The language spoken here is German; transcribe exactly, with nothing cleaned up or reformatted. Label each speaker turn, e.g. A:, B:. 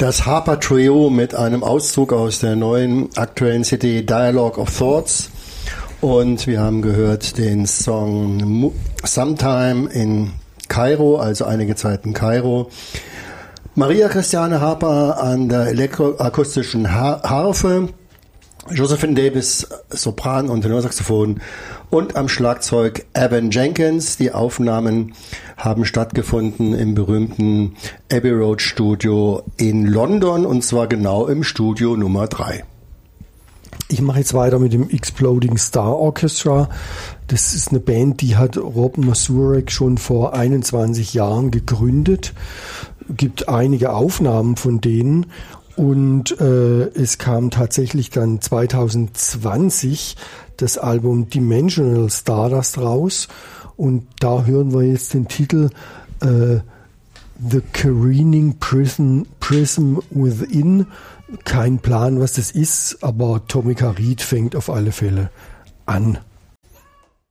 A: Das Harper Trio mit einem Auszug aus der neuen aktuellen C D Dialogue of Thoughts. Und wir haben gehört den Song Sometime in Kairo, also einige Zeit in Kairo. Maria Christiane Harper an der elektroakustischen Harfe, Josephine Davis Sopran und Tenorsaxophon und am Schlagzeug Evan Jenkins. Die Aufnahmen haben stattgefunden im berühmten Abbey Road Studio in London, und zwar genau im Studio Nummer drei.
B: Ich mache jetzt weiter mit dem Exploding Star Orchestra. Das ist eine Band, die hat Rob Mazurek schon vor einundzwanzig Jahren gegründet. Gibt einige Aufnahmen von denen. Und äh, es kam tatsächlich dann zwanzig zwanzig das Album Dimensional Stardust raus. Und da hören wir jetzt den Titel äh, The Careening Prism, Prism Within. Kein Plan, was das ist, aber Tomica Reed fängt auf alle Fälle an.